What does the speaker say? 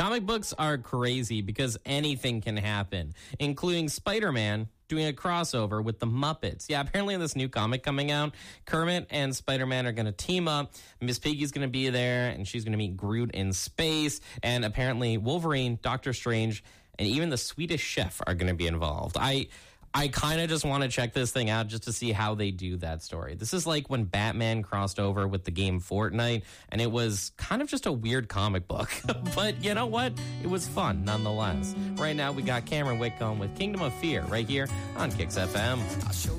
Comic books are crazy because anything can happen, including Spider-Man doing a crossover with the Muppets. Yeah, apparently in this new comic coming out, Kermit and Spider-Man are going to team up. Miss Piggy's going to be there, and she's going to meet Groot in space. And apparently Wolverine, Doctor Strange, and even the Swedish Chef are going to be involved. I kind of just want to check this thing out just to see how they do that story. This is like when Batman crossed over with the game Fortnite, and it was kind of just a weird comic book. But you know what? It was fun nonetheless. Right now, we got Cameron Whitcomb with Kingdom of Fear right here on Kicks FM.